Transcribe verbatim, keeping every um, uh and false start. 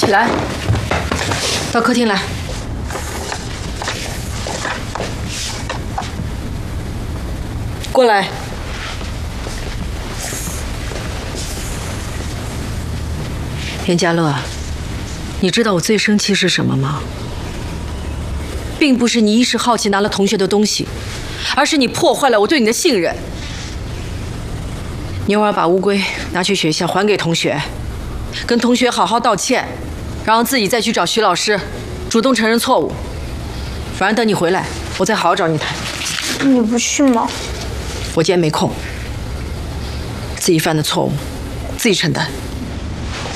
起来，到客厅来。过来。严家乐，你知道我最生气是什么吗？并不是你一时好奇拿了同学的东西，而是你破坏了我对你的信任。牛儿把乌龟拿去学校还给同学，跟同学好好道歉，然后自己再去找徐老师，主动承认错误。反正等你回来，我再好好找你谈。 你不去吗？ 我今天没空，自己犯的错误，自己承担。